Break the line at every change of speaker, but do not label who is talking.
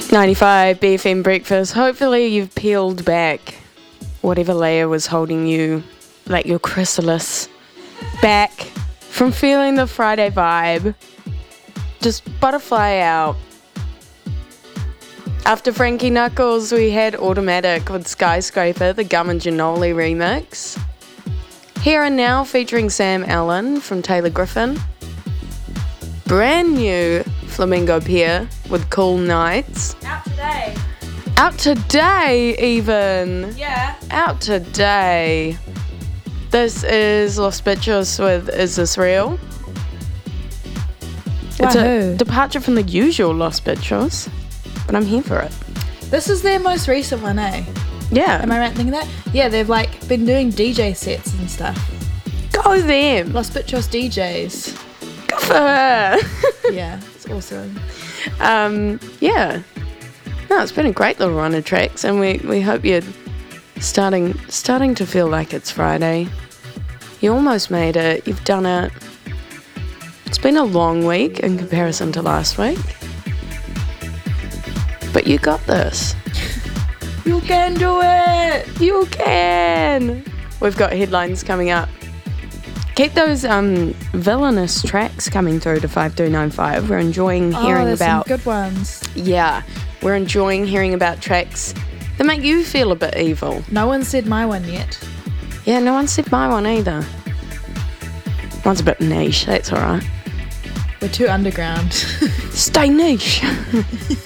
95 BFM Breakfast. Hopefully you've peeled back whatever layer was holding you, like your chrysalis, back from feeling the Friday vibe. Just butterfly out. After Frankie Knuckles, we had Automatic with Skyscraper, the Gum and Ginoli remix. Here and Now featuring Sam Allen from Taylor Griffin. Brand new Flamingo Pier with Cool Nights.
Out today.
Out today, even.
Yeah.
Out today. This is Los Bichos with Is This Real? It's a departure from the usual Los Bichos, but I'm here for it.
This is their most recent one, eh?
Yeah.
Am I right thinking that? Yeah, they've like been doing DJ sets and stuff.
Go them.
Los Bichos DJs.
Good for her.
Yeah, it's awesome.
Yeah. No, it's been a great little run of tracks, and we hope you're starting to feel like it's Friday. You almost made it. You've done it. It's been a long week in comparison to last week. But you got this.
You can do it!
You can! We've got headlines coming up. Keep those villainous tracks coming through to 5395. We're enjoying hearing
there's
about...
some good ones.
Yeah, we're enjoying hearing about tracks that make you feel a bit evil.
No one said my one yet.
Yeah, no one said my one either. One's a bit niche, that's alright.
We're too underground.
Stay niche.